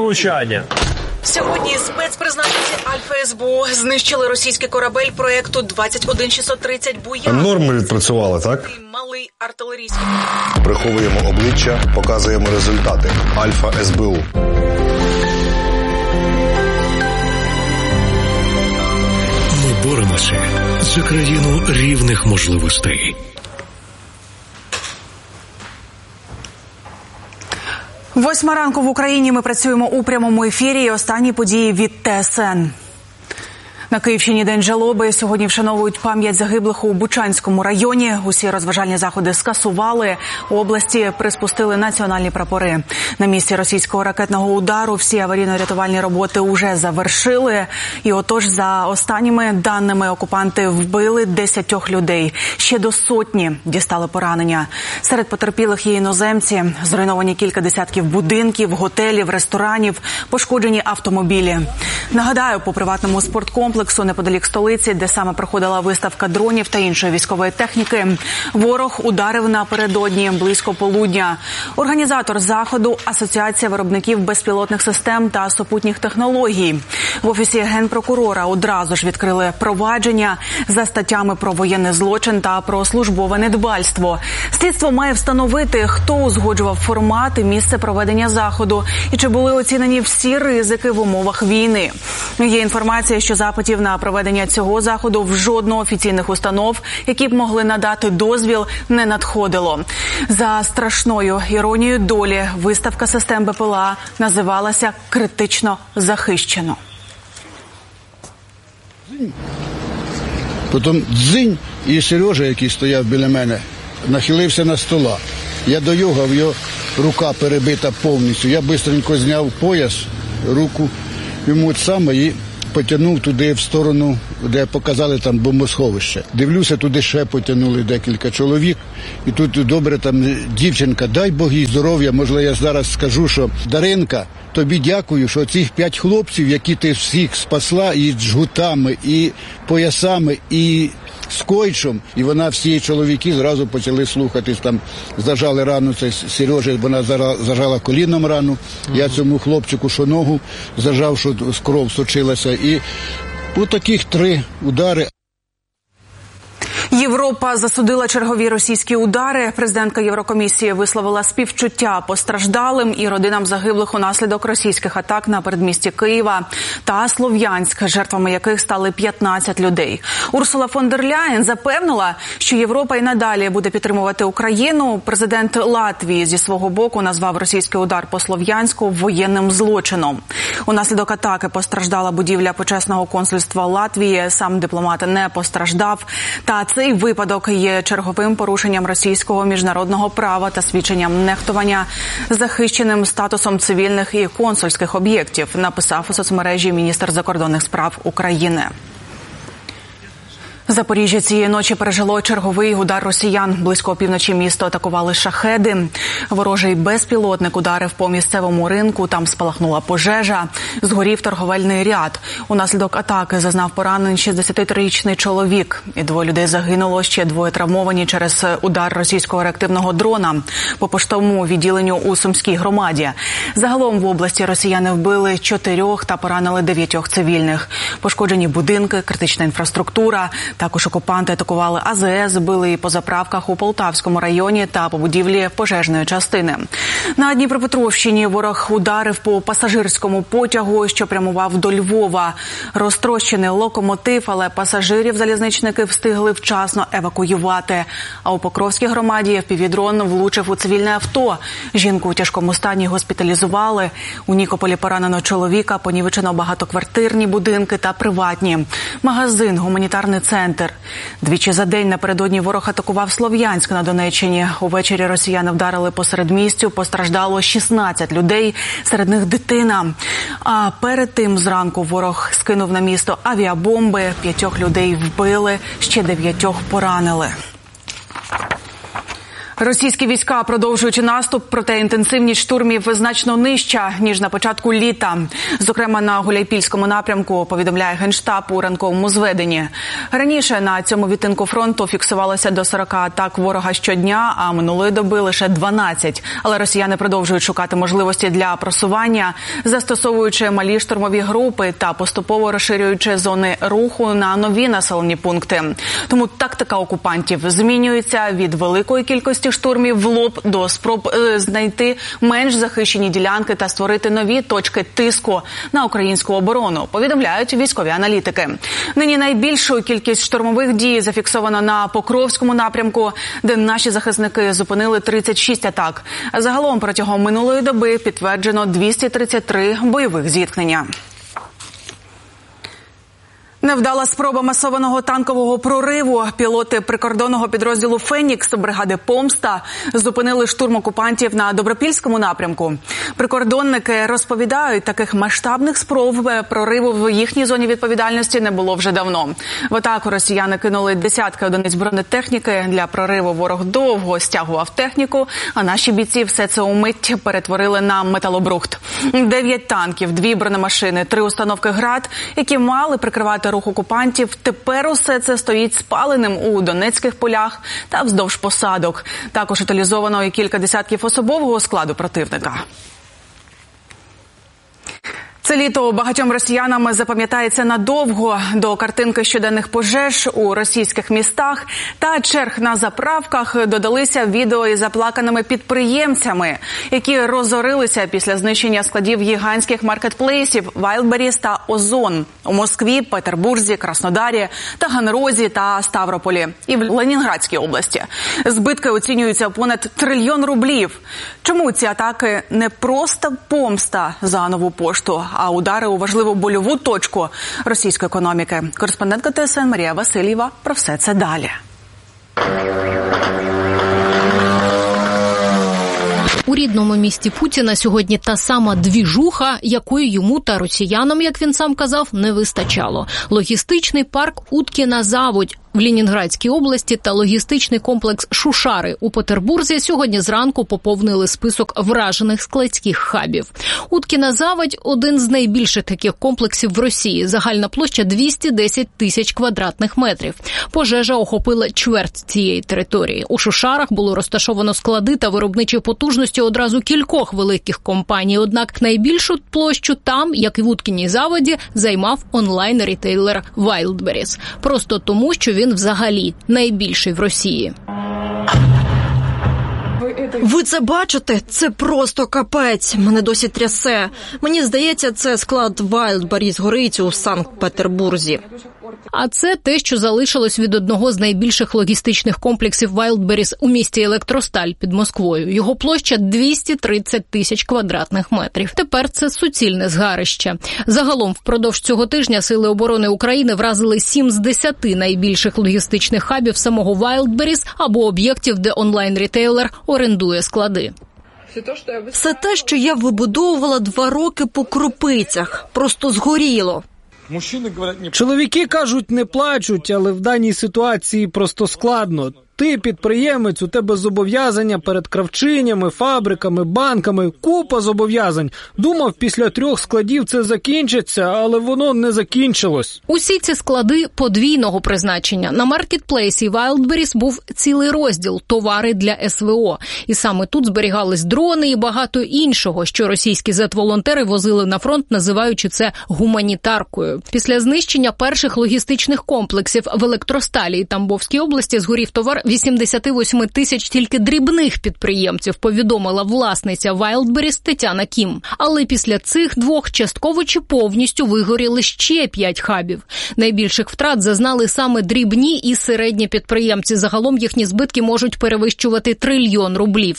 влучання. Сьогодні спецпризначенці Альфа СБУ знищили російський корабель проєкту 21630 «Буян». Норми відпрацювали, так? Малий артилерійський. Приховуємо обличчя, показуємо результати. Альфа СБУ. Ми боремося за країну рівних можливостей. Восьма ранку в Україні. Ми працюємо у прямому ефірі. Останні події від ТСН. На Київщині День жалоби. Сьогодні вшановують пам'ять загиблих у Бучанському районі. Усі розважальні заходи скасували. У області приспустили національні прапори. На місці російського ракетного удару всі аварійно-рятувальні роботи уже завершили. І отож, за останніми даними, окупанти вбили 10 людей. Ще до сотні дістали поранення. Серед потерпілих є іноземці. Зруйновані кілька десятків будинків, готелів, ресторанів, пошкоджені автомобілі. Нагадаю, по приватному спорткомплексу неподалік столиці, де саме проходила виставка дронів та іншої військової техніки, ворог ударив напередодні близько полудня. Організатор заходу – Асоціація виробників безпілотних систем та супутніх технологій. В Офісі Генпрокурора одразу ж відкрили провадження за статтями про воєнний злочин та про службове недбальство. Слідство має встановити, хто узгоджував формат і місце проведення заходу і чи були оцінені всі ризики в умовах війни. Є інформація, що запитів на проведення цього заходу в жодного офіційних установ, які б могли надати дозвіл, не надходило. За страшною іронією долі, виставка систем БПЛА називалася «Критично захищено». Потім дзинь, і Сережа, який стояв біля мене, нахилився на стола. Я доюгав, його рука перебита повністю. Я швидко зняв пояс, руку йому саме і потягнув туди в сторону, де показали там бомбосховище. Дивлюся, туди ще потягнули декілька чоловік. І тут добре там дівчинка, дай Бог їй здоров'я. Можливо, я зараз скажу, що Даринка, тобі дякую, що цих 5 хлопців, які ти всіх спасла і жгутами, і поясами, і скотчем, і вона, всі чоловіки зразу почали слухатись, там зажали рану, це Сережа, вона зажала коліном рану, я цьому хлопчику, що ногу зажав, що кров сочилася, і по таких 3 удари. Європа засудила чергові російські удари. Президентка Єврокомісії висловила співчуття постраждалим і родинам загиблих унаслідок російських атак на передмісті Києва та Слов'янськ, жертвами яких стали 15 людей. Урсула фон дер Ляєн запевнила, що Європа і надалі буде підтримувати Україну. Президент Латвії зі свого боку назвав російський удар по Слов'янську воєнним злочином. Унаслідок атаки постраждала будівля почесного консульства Латвії. Сам дипломат не постраждав. Та цей випадок є черговим порушенням російського міжнародного права та свідченням нехтування захищеним статусом цивільних і консульських об'єктів, написав у соцмережі міністр закордонних справ України. Запоріжжя цієї ночі пережило черговий удар росіян. Близько опівночі місто атакували шахеди. Ворожий безпілотник ударив по місцевому ринку, там спалахнула пожежа. Згорів торговельний ряд. Унаслідок атаки зазнав поранень 63-річний чоловік. І 2 людей загинуло, ще 2 травмовані через удар російського реактивного дрона по поштовому відділенню у Сумській громаді. Загалом в області росіяни вбили 4 та поранили 9 цивільних. Пошкоджені будинки, критична інфраструктура. Також окупанти атакували АЗС, били і по заправках у Полтавському районі та по будівлі пожежної частини. На Дніпропетровщині ворог ударив по пасажирському потягу, що прямував до Львова. Розтрощений локомотив, але пасажирів залізничники встигли вчасно евакуювати. А у Покровській громаді FPV-дрон влучив у цивільне авто. Жінку у тяжкому стані госпіталізували. У Нікополі поранено чоловіка, понівечено багатоквартирні будинки та приватні. Магазин, гуманітарний центр. Двічі за день напередодні ворог атакував Слов'янськ на Донеччині. Увечері росіяни вдарили по середмістю, постраждало 16 людей, серед них дитина. А перед тим зранку ворог скинув на місто авіабомби, 5 людей вбили, ще 9 поранили. Російські війська продовжують наступ, проте інтенсивність штурмів значно нижча, ніж на початку літа. Зокрема, на Гуляйпільському напрямку, повідомляє Генштаб у ранковому зведенні. Раніше на цьому відтинку фронту фіксувалося до 40 атак ворога щодня, а минулої доби лише 12. Але росіяни продовжують шукати можливості для просування, застосовуючи малі штурмові групи та поступово розширюючи зони руху на нові населені пункти. Тому тактика окупантів змінюється від великої кількості штурмів в лоб до спроб знайти менш захищені ділянки та створити нові точки тиску на українську оборону, повідомляють військові аналітики. Нині найбільшу кількість штурмових дій зафіксовано на Покровському напрямку, де наші захисники зупинили 36 атак. Загалом протягом минулої доби підтверджено 233 бойових зіткнення. Невдала спроба масованого танкового прориву. Пілоти прикордонного підрозділу «Фенікс» бригади «Помста» зупинили штурм окупантів на Добропільському напрямку. Прикордонники розповідають, таких масштабних спроб прориву в їхній зоні відповідальності не було вже давно. В атаку росіяни кинули десятки одиниць бронетехніки. Для прориву ворог довго стягував техніку, а наші бійці все це умить перетворили на металобрухт. 9 танків, 2 бронемашини, 3 установки «Град», які мали прикривати рух окупантів. Тепер усе це стоїть спаленим у Донецьких полях та вздовж посадок. Також утилізовано і кілька десятків особового складу противника. Це літо багатьом росіянам запам'ятається надовго. До картинки щоденних пожеж у російських містах та черг на заправках додалися відео із заплаканими підприємцями, які розорилися після знищення складів гігантських маркетплейсів Wildberries та Озон у Москві, Петербурзі, Краснодарі, Таганрозі та Ставрополі і в Ленінградській області. Збитки оцінюються в понад 1 трильйон рублів. Чому ці атаки не просто помста за Нову пошту, а удари у важливу больову точку російської економіки? Кореспондентка ТСН Марія Васильєва про все це далі. У рідному місті Путіна сьогодні та сама двіжуха, якої йому та росіянам, як він сам казав, не вистачало. Логістичний парк «Уткіна-Заводь» в Ленінградській області та логістичний комплекс «Шушари» у Петербурзі сьогодні зранку поповнили список вражених складських хабів. «Уткіна-Заводь» – один з найбільших таких комплексів в Росії. Загальна площа 210 тисяч квадратних метрів. Пожежа охопила чверть цієї території. У «Шушарах» було розташовано склади та виробничі потужності одразу кількох великих компаній. Однак найбільшу площу там, як і в «Уткіній-Заводі», займав онлайн-рітейлер Wildberries. Просто тому, що він взагалі найбільший в Росії. Ви це бачите? Це просто капець. Мене досі трясе. Мені здається, це склад Wildberries горить у Санкт-Петербурзі. А це те, що залишилось від одного з найбільших логістичних комплексів Wildberries у місті Електросталь під Москвою. Його площа 230 тисяч квадратних метрів. Тепер це суцільне згарище. Загалом впродовж цього тижня Сили оборони України вразили 7 з 10 найбільших логістичних хабів самого Wildberries або об'єктів, де онлайн-рітейлер орендує склади. Все те, що я вибудовувала 2 роки по крупицях, просто згоріло. Чоловіки кажуть, не плачуть, але в даній ситуації просто складно. Ти підприємець, у тебе зобов'язання перед кравчинями, фабриками, банками, купа зобов'язань. Думав, після 3 складів це закінчиться, але воно не закінчилось. Усі ці склади подвійного призначення. На маркетплейсі Wildberries був цілий розділ «Товари для СВО». І саме тут зберігались дрони і багато іншого, що російські зет-волонтери возили на фронт, називаючи це гуманітаркою. Після знищення перших логістичних комплексів в Електросталі і Тамбовській області згорів товар 88 тисяч тільки дрібних підприємців, повідомила власниця Wildberries Тетяна Кім. Але після цих 2 частково чи повністю вигоріли ще 5 хабів. Найбільших втрат зазнали саме дрібні і середні підприємці. Загалом їхні збитки можуть перевищувати 1 трильйон рублів.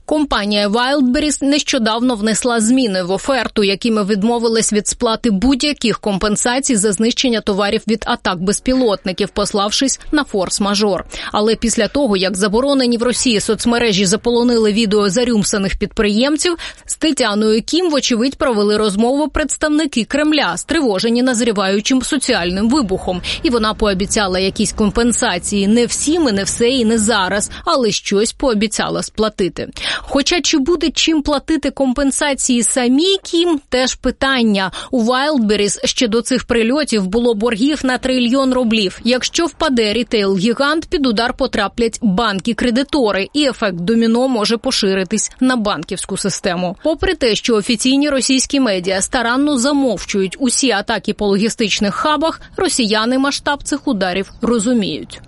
Компанія Wildberries нещодавно внесла зміни в оферту, якими відмовилась від сплати будь-яких компенсацій за знищення товарів від атак безпілотників, пославшись на форс-мажор. Але після того, як заборонені в Росії соцмережі заполонили відео зарюмсаних підприємців, з Тетяною Кім, вочевидь, провели розмову представники Кремля, стривожені назріваючим соціальним вибухом. І вона пообіцяла якісь компенсації. Не всім і не все і не зараз, але щось пообіцяла сплатити. Хоча чи буде чим платити компенсації самій Кім – теж питання. У Wildberries ще до цих прильотів було боргів на 1 трильйон рублів. Якщо впаде рітейл-гігант, під удар потраплять банки-кредитори, і ефект доміно може поширитись на банківську систему. Попри те, що офіційні російські медіа старанно замовчують усі атаки по логістичних хабах, росіяни масштаб цих ударів розуміють.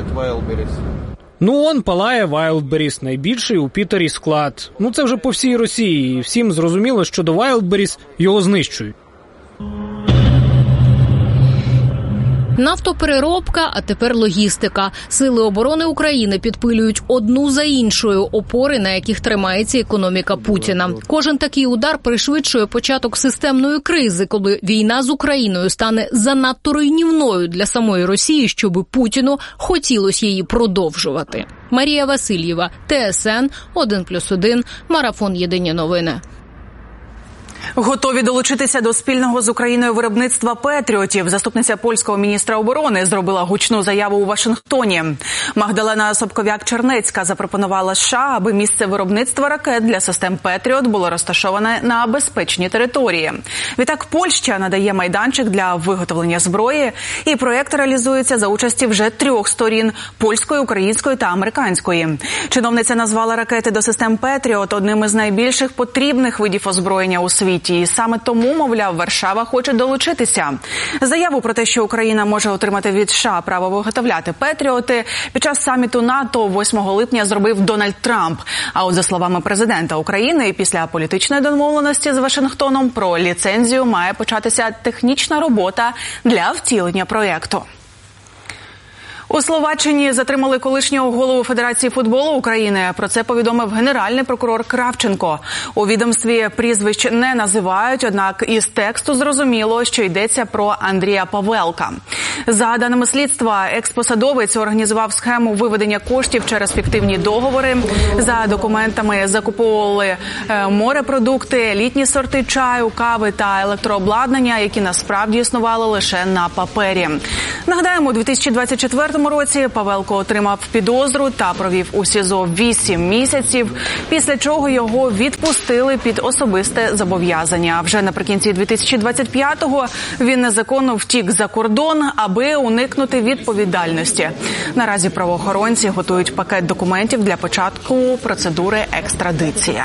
Он палає Wildberries, найбільший у Пітері склад. Це вже по всій Росії, і всім зрозуміло, що до Wildberries його знищують. Нафтопереробка, а тепер логістика. Сили оборони України підпилюють одну за іншою опори, на яких тримається економіка Путіна. Кожен такий удар пришвидшує початок системної кризи, коли війна з Україною стане занадто руйнівною для самої Росії, щоб Путіну хотілося її продовжувати. Марія Васильєва, ТСН, 1+1, Марафон Єдині новини. Готові долучитися до спільного з Україною виробництва «Петріотів». Заступниця польського міністра оборони зробила гучну заяву у Вашингтоні. Магдалена Собков'як-Чернецька запропонувала США, аби місце виробництва ракет для систем «Петріот» було розташоване на безпечній території. Відтак Польща надає майданчик для виготовлення зброї, і проєкт реалізується за участі вже 3 сторін – польської, української та американської. Чиновниця назвала ракети до систем «Петріот» одним із найбільших потрібних видів озброєння у світі. І саме тому, мовляв, Варшава хоче долучитися. Заяву про те, що Україна може отримати від США право виготовляти «Петріоти», під час саміту НАТО 8 липня зробив Дональд Трамп. А от за словами президента України, після політичної домовленості з Вашингтоном про ліцензію має початися технічна робота для втілення проєкту. У Словаччині затримали колишнього голову Федерації футболу України. Про це повідомив генеральний прокурор Кравченко. У відомстві прізвищ не називають, однак із тексту зрозуміло, що йдеться про Андрія Павелка. За даними слідства, експосадовець організував схему виведення коштів через фіктивні договори. За документами закуповували морепродукти, літні сорти чаю, кави та електрообладнання, які насправді існували лише на папері. Нагадаємо, у 2024 році Павелко отримав підозру та провів у СІЗО 8 місяців, після чого його відпустили під особисте зобов'язання. А вже наприкінці 2025-го він незаконно втік за кордон, аби уникнути відповідальності. Наразі правоохоронці готують пакет документів для початку процедури екстрадиції.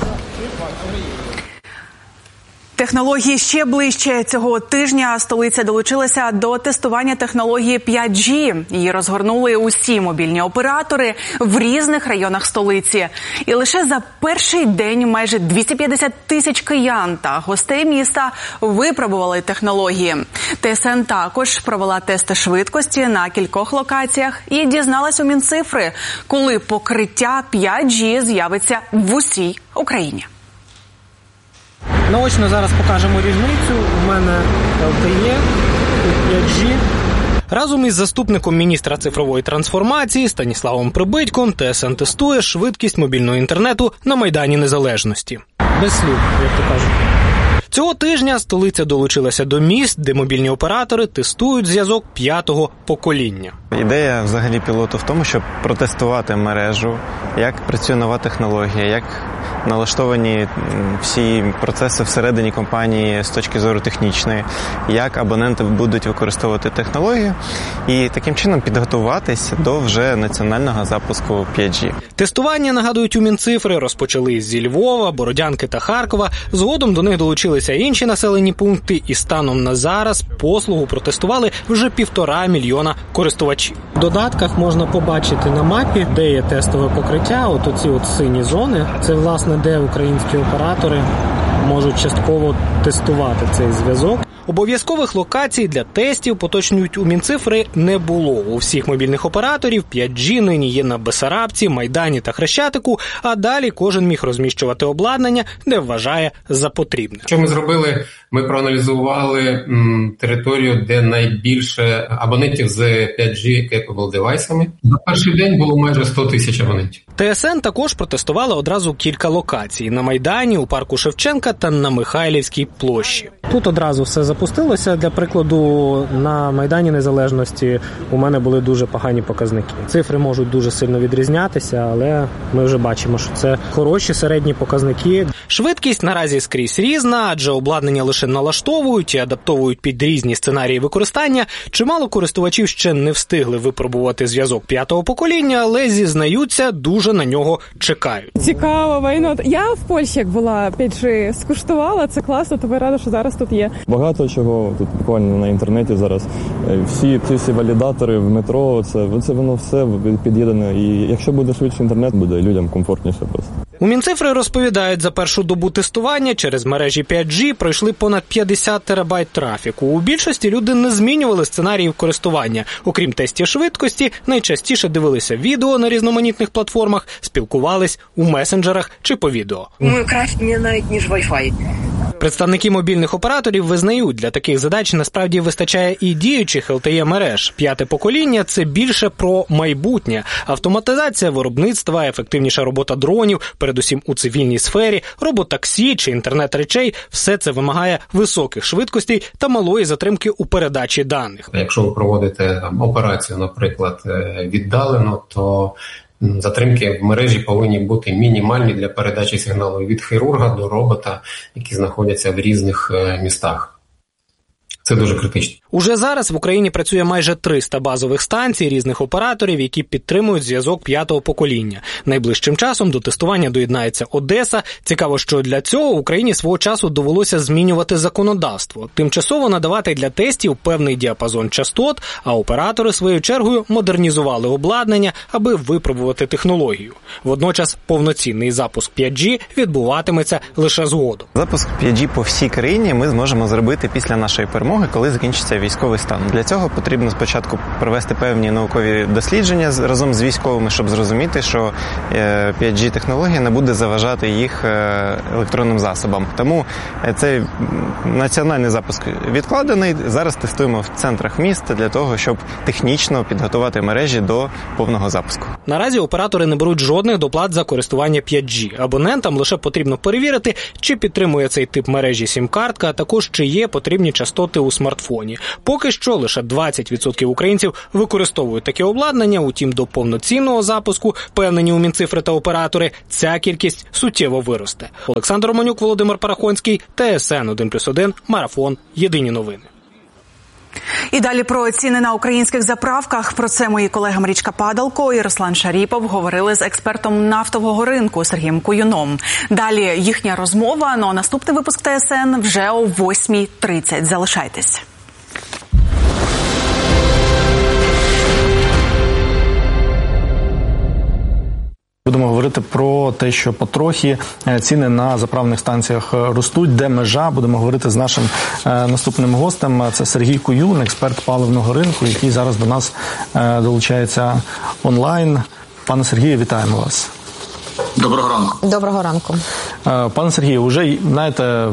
Технології ще ближче. Цього тижня столиця долучилася до тестування технології 5G. Її розгорнули усі мобільні оператори в різних районах столиці. І лише за перший день майже 250 тисяч киян та гостей міста випробували технології. ТСН також провела тести швидкості на кількох локаціях і дізналась у Мінцифри, коли покриття 5G з'явиться в усій Україні. Наочно зараз покажемо різницю. У мене LTE, тут 5G. Разом із заступником міністра цифрової трансформації Станіславом Прибитьком ТСН тестує швидкість мобільного інтернету на Майдані Незалежності. Без слів, як то кажуть. Цього тижня столиця долучилася до міст, де мобільні оператори тестують зв'язок 5-го покоління. Ідея взагалі пілоту в тому, щоб протестувати мережу, як працює нова технологія, як налаштовані всі процеси всередині компанії з точки зору технічної, як абоненти будуть використовувати технологію і таким чином підготуватись до вже національного запуску 5G. Тестування, нагадують у Мінцифри, розпочали зі Львова, Бородянки та Харкова. Згодом до них долучилися інші населені пункти, і станом на зараз послугу протестували вже 1,5 мільйона користувачів. В додатках можна побачити на мапі, де є тестове покриття, от оці сині зони. Це, власне, де українські оператори можуть частково тестувати цей зв'язок. Обов'язкових локацій для тестів, поточнюють у Мінцифри, не було. У всіх мобільних операторів 5G нині є на Бессарабці, Майдані та Хрещатику, а далі кожен міг розміщувати обладнання, де вважає за потрібне. Що ми зробили? Ми проаналізували територію, де найбільше абонентів з 5G capable девайсами. За перший день було майже 100 тисяч абонентів. ТСН також протестувала одразу кілька локацій – на Майдані, у парку Шевченка та на Михайлівській площі. Тут одразу все запустилося. Для прикладу, на Майдані Незалежності у мене були дуже погані показники. Цифри можуть дуже сильно відрізнятися, але ми вже бачимо, що це хороші середні показники. Швидкість наразі скрізь різна, адже обладнання лише налаштовують і адаптовують під різні сценарії використання. Чимало користувачів ще не встигли випробувати зв'язок 5-го покоління, але зізнаються, дуже на нього чекають. Цікаво, я в Польщі, як була 5G, скуштувала, це класно, тобі рада, що зараз тут є. Багато чого тут буквально на інтернеті зараз. Всі валідатори в метро, це воно все під'єднано. І якщо буде швидше інтернет, буде людям комфортніше просто. У Мінцифри розповідають, за першу добу тестування через мережі 5G пройшли понад 50 терабайт трафіку. У більшості люди не змінювали сценаріїв користування. Окрім тестів швидкості, найчастіше дивилися відео на різноманітних платформах, спілкувались у месенджерах чи по відео. Краще навіть, ніж Wi-Fi. Представники мобільних операторів визнають, для таких задач насправді вистачає і діючих LTE-мереж. 5-те покоління – це більше про майбутнє. Автоматизація виробництва, ефективніша робота дронів, передусім у цивільній сфері, роботаксі чи інтернет речей – все це вимагає високих швидкостей та малої затримки у передачі даних. Якщо ви проводите операцію, наприклад, віддалено, то затримки в мережі повинні бути мінімальні для передачі сигналу від хірурга до робота, які знаходяться в різних містах. Це дуже критично. Уже зараз в Україні працює майже 300 базових станцій різних операторів, які підтримують зв'язок 5-го покоління. Найближчим часом до тестування доєднається Одеса. Цікаво, що для цього Україні свого часу довелося змінювати законодавство. Тимчасово надавати для тестів певний діапазон частот, а оператори своєю чергою модернізували обладнання, аби випробувати технологію. Водночас повноцінний запуск 5G відбуватиметься лише згодом. Запуск 5G по всій країні ми зможемо зробити після нашої перемоги, коли закінчиться військовий стан. Для цього потрібно спочатку провести певні наукові дослідження разом з військовими, щоб зрозуміти, що 5G-технологія не буде заважати їх електронним засобам. Тому цей національний запуск відкладений. Зараз тестуємо в центрах міста для того, щоб технічно підготувати мережі до повного запуску. Наразі оператори не беруть жодних доплат за користування 5G. Абонентам лише потрібно перевірити, чи підтримує цей тип мережі сім-картка, а також чи є потрібні частоти у смартфоні. Поки що лише 20% українців використовують таке обладнання, утім до повноцінного запуску, впевнені у Мінцифри та оператори, ця кількість суттєво виросте. Олександр Романюк, Володимир Парахонський, ТСН 1+1, Марафон, Єдині новини. І далі про ціни на українських заправках. Про це мої колеги Марічка Падалко і Руслан Шаріпов говорили з експертом нафтового ринку Сергієм Куюном. Далі їхня розмова, ну а наступний випуск ТСН вже о 8:30. Залишайтесь. Будемо говорити про те, що потрохи ціни на заправних станціях ростуть, де межа. Будемо говорити з нашим наступним гостем. Це Сергій Куюн, експерт паливного ринку, який зараз до нас долучається онлайн. Пане Сергію, вітаємо вас. Доброго ранку. Доброго ранку. Пане Сергію, вже, знаєте,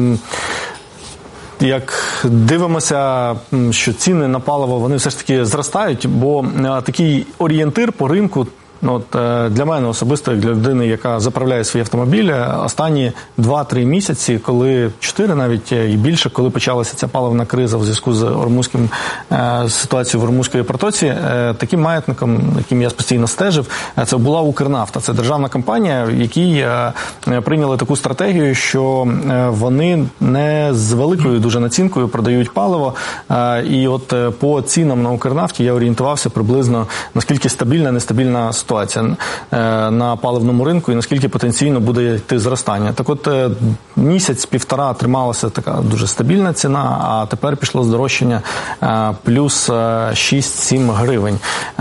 як дивимося, що ціни на паливо, вони все ж таки зростають, бо такий орієнтир по ринку, для мене особисто, як для людини, яка заправляє свій автомобіль, останні 2-3 місяці, коли 4 навіть і більше, коли почалася ця паливна криза в зв'язку з ситуацією в Ормузької протоці, таким маятником, яким я постійно стежив, це була Укрнафта. Це державна компанія, в якій прийняли таку стратегію, що вони не з великою дуже націнкою продають паливо. І от по цінам на Укрнафті я орієнтувався приблизно, наскільки стабільна, нестабільна ситуація на паливному ринку і наскільки потенційно буде йти зростання. Так от, місяць-півтора трималася така дуже стабільна ціна, а тепер пішло здорожчання плюс 6-7 гривень.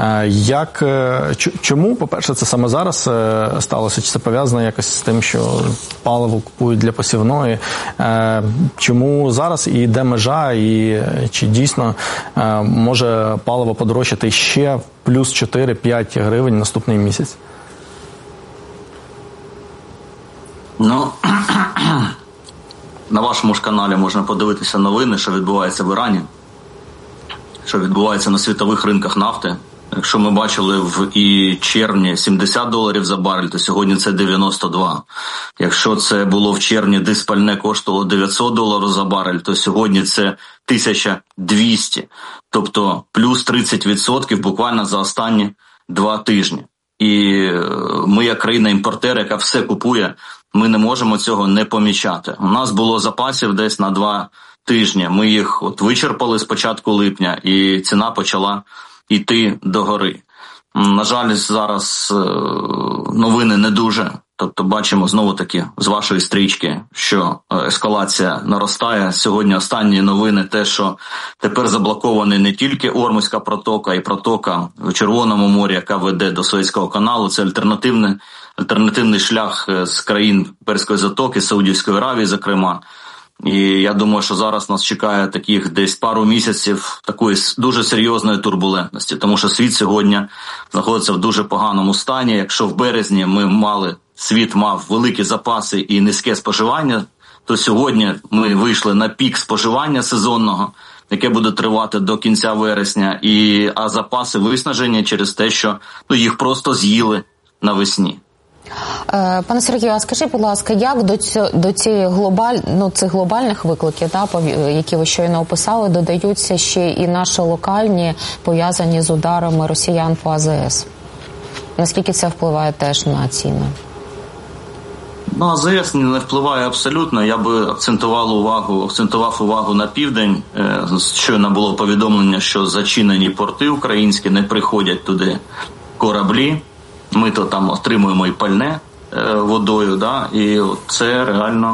Чому, по-перше, це саме зараз сталося? Чи це пов'язано якось з тим, що паливо купують для посівної? Чому зараз і де межа, і чи дійсно може паливо подорожчати ще плюс 4-5 гривень наступний місяць? Ну, на вашому ж каналі можна подивитися новини, що відбувається в Ірані, що відбувається на світових ринках нафти. Якщо ми бачили в червні $70 за барель, то сьогодні це 92. Якщо це було в червні, диспальне коштувало $900 за барель, то сьогодні це 1200. Тобто плюс 30% буквально за останні 2 тижні. І ми, як країна-імпортер, яка все купує, ми не можемо цього не помічати. У нас було запасів десь на 2 тижні. Ми їх вичерпали з початку липня, і ціна почала йти догори. На жаль, зараз новини не дуже. Тобто бачимо знову-таки з вашої стрічки, що ескалація наростає. Сьогодні останні новини те, що тепер заблоковані не тільки Ормузька протока і протока в Червоному морі, яка веде до Суецького каналу. Це альтернативний шлях з країн Перської затоки, Саудівської Аравії, зокрема. І я думаю, що зараз нас чекає таких десь пару місяців такої дуже серйозної турбулентності, тому що світ сьогодні знаходиться в дуже поганому стані. Якщо в березні світ мав великі запаси і низьке споживання, то сьогодні ми вийшли на пік споживання сезонного, яке буде тривати до кінця вересня, а запаси виснажені через те, що їх просто з'їли навесні. Пане Сергію, а скажіть, будь ласка, як до цих глобальних викликів, які ви щойно описали, додаються ще і наші локальні, пов'язані з ударами росіян по АЗС? Наскільки це впливає теж на ціни? АЗС не впливає абсолютно. Я би акцентував увагу на південь. Щойно було повідомлення, що зачинені порти українські, не приходять туди кораблі. Ми то там отримуємо і пальне водою, і це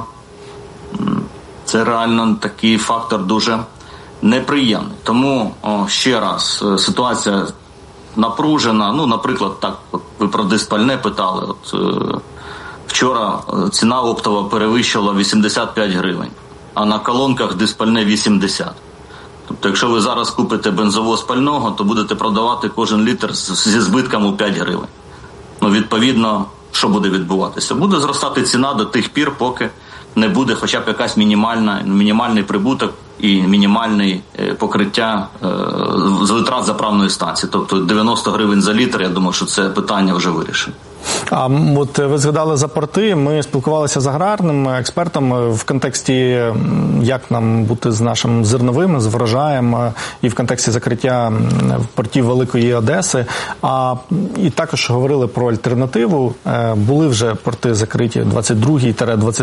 реально такий фактор дуже неприємний. Тому ще раз, ситуація напружена. Наприклад, ви про диспальне питали. Вчора ціна оптова перевищила 85 гривень, а на колонках диспальне 80. Тобто, якщо ви зараз купите бензовоз пального, то будете продавати кожен літр зі збитком у 5 гривень. Відповідно, що буде відбуватися? Буде зростати ціна до тих пір, поки не буде хоча б якась мінімальний прибуток і мінімальне покриття з витрат заправної станції. Тобто 90 гривень за літр, я думаю, що це питання вже вирішено. А ви згадали за порти, ми спілкувалися з аграрним експертом в контексті, як нам бути з нашим зерновим, з врожаєм, і в контексті закриття портів Великої Одеси. І також говорили про альтернативу. Були вже порти закриті 22-й-23